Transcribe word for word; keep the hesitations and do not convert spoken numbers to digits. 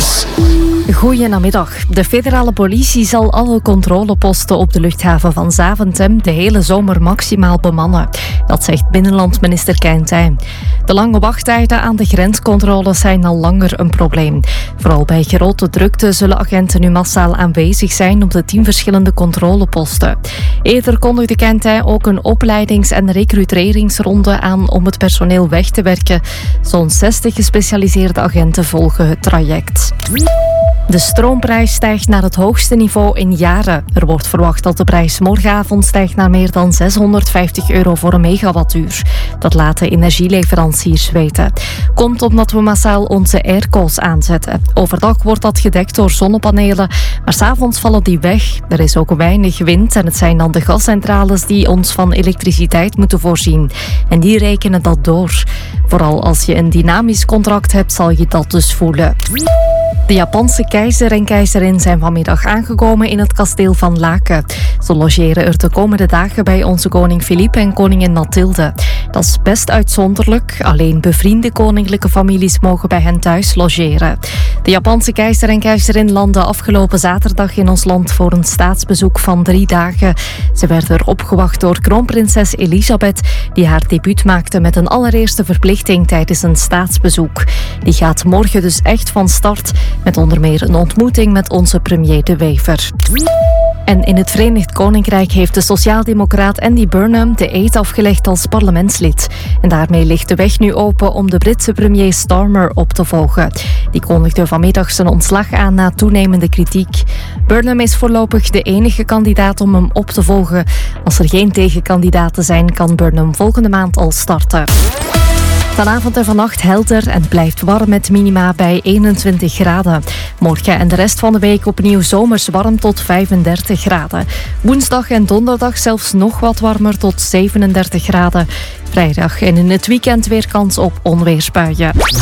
Nieuws. Goedenamiddag. De federale politie zal alle controleposten op de luchthaven van Zaventem de hele zomer maximaal bemannen. Dat zegt binnenlandminister Keintijn. De lange wachttijden aan de grenscontroles zijn al langer een probleem. Vooral bij grote drukte zullen agenten nu massaal aanwezig zijn op de tien verschillende controleposten. Eerder kondigde Keintijn ook een opleidings- en recruteringsronde aan om het personeel weg te werken. Zo'n zestig gespecialiseerde agenten volgen het traject. De stroomprijs stijgt naar het hoogste niveau in jaren. Er wordt verwacht dat de prijs morgenavond stijgt naar meer dan zeshonderdvijftig euro voor een megawattuur. Dat laten energieleveranciers weten. Komt omdat we massaal onze airco's aanzetten. Overdag wordt dat gedekt door zonnepanelen, maar 's avonds vallen die weg. Er is ook weinig wind en het zijn dan de gascentrales die ons van elektriciteit moeten voorzien. En die rekenen dat door. Vooral als je een dynamisch contract hebt, zal je dat dus voelen. De Japanse keizer en keizerin zijn vanmiddag aangekomen in het kasteel van Laken. Ze logeren er de komende dagen bij onze koning Philippe en koningin Mathilde. Dat is best uitzonderlijk. Alleen bevriende koninklijke families mogen bij hen thuis logeren. De Japanse keizer en keizerin landden afgelopen zaterdag in ons land voor een staatsbezoek van drie dagen. Ze werden er opgewacht door kroonprinses Elisabeth, die haar debuut maakte met een allereerste verplichting tijdens een staatsbezoek. Die gaat morgen dus echt van start, met onder meer een ontmoeting met onze premier De Wever. En in het Verenigd Koninkrijk heeft de sociaaldemocraat Andy Burnham de eed afgelegd als parlementslid. En daarmee ligt de weg nu open om de Britse premier Starmer op te volgen. Die kondigde vanmiddag zijn ontslag aan na toenemende kritiek. Burnham is voorlopig de enige kandidaat om hem op te volgen. Als er geen tegenkandidaten zijn, kan Burnham volgende maand al starten. Vanavond en vannacht helder en het blijft warm met minima bij eenentwintig graden. Morgen en de rest van de week opnieuw zomers warm tot vijfendertig graden. Woensdag en donderdag zelfs nog wat warmer tot zevenendertig graden. Vrijdag en in het weekend weer kans op onweersbuien.